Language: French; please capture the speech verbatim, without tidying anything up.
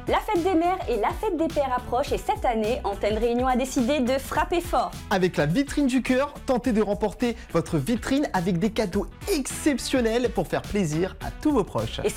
La fête des mères et la fête des pères approchent et cette année, Antenne Réunion a décidé de frapper fort. Avec la vitrine du cœur, tentez de remporter votre vitrine avec des cadeaux exceptionnels pour faire plaisir à tous vos proches. Et